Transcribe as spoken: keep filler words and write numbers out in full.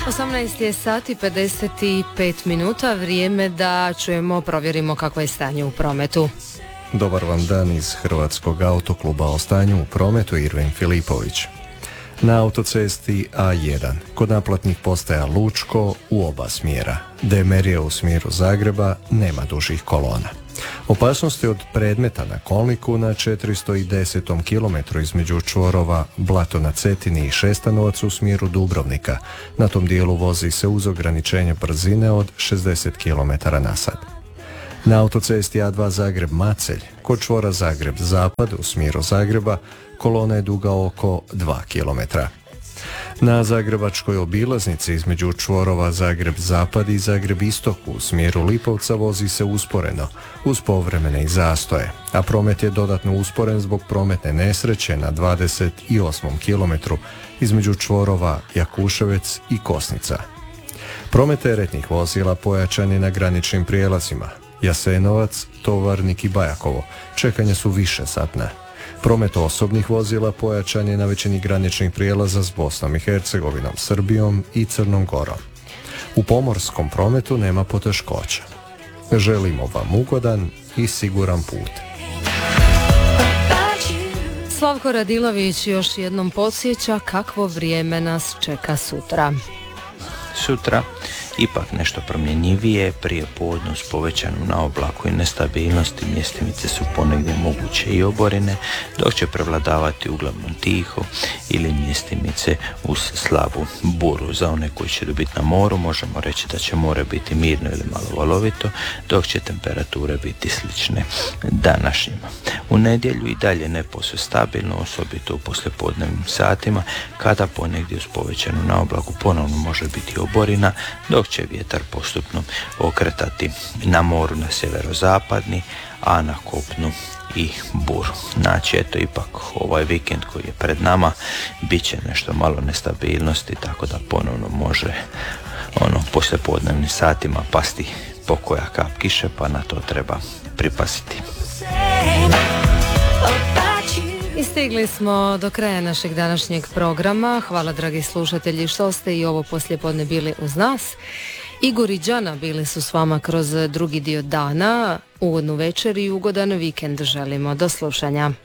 osamnaest je sati pedeset pet minuta, vrijeme da čujemo, provjerimo kakvo je stanje u prometu. Dobar vam dan iz Hrvatskog autokluba. O stanju u prometu Irvin Filipović. Na autocesti A jedan, kod naplatnih postaja Lučko u oba smjera. Demerije u smjeru Zagreba, nema dužih kolona. Opasnosti od predmeta na kolniku na četiristo desetom kilometru između čvorova Blato na Cetini i Šestanovac u smjeru Dubrovnika. Na tom dijelu vozi se uz ograničenje brzine od šezdeset kilometara na sat. Na autocesti A dva Zagreb-Macelj, kod čvora Zagreb-Zapad u smjeru Zagreba, kolona je duga oko dva kilometra. Na zagrebačkoj obilaznici između čvorova Zagreb-Zapad i Zagreb-Istok u smjeru Lipovca vozi se usporeno, uz povremene i zastoje, a promet je dodatno usporen zbog prometne nesreće na dvadeset osmom kilometru između čvorova Jakuševec i Kosnica. Promet teretnih vozila pojačan je na graničnim prijelazima. Jasenovac, Tovarnik i Bajakovo čekanja su više satna. Promet osobnih vozila pojačan je na većini graničnih prijelaza s Bosnom i Hercegovinom, Srbijom i Crnom Gorom. U pomorskom prometu nema poteškoća. Želimo vam ugodan i siguran put. Slavko Radilović još jednom podsjeća kakvo vrijeme nas čeka sutra. Sutra ipak nešto promjenjivije, prije podne uz povećanu naoblaku i nestabilnosti, mjestimice su ponegdje moguće i oborine, dok će prevladavati uglavnom tiho ili mjestimice uz slabu buru. Za one koji će biti na moru možemo reći da će more biti mirno ili malo valovito, dok će temperature biti slične današnjima. U nedjelju i dalje neposve stabilno, osobito u poslijepodnevnim satima, kada ponegdje uz povećanu naoblaku ponovno može biti oborina, dok će vjetar postupno okretati na moru na sjeverozapadni, a na kopnu i buru. Znači, eto, ipak ovaj vikend koji je pred nama bit će nešto malo nestabilnosti, tako da ponovno može ono poslijepodnevnim satima pasti pokoja kap kiše, pa na to treba pripaziti. I stigli smo do kraja našeg današnjeg programa. Hvala, dragi slušatelji, što ste i ovo poslijepodne bili uz nas. Igor i Đana bili su s vama kroz drugi dio dana. Ugodnu večer i ugodan vikend želimo. Do slušanja.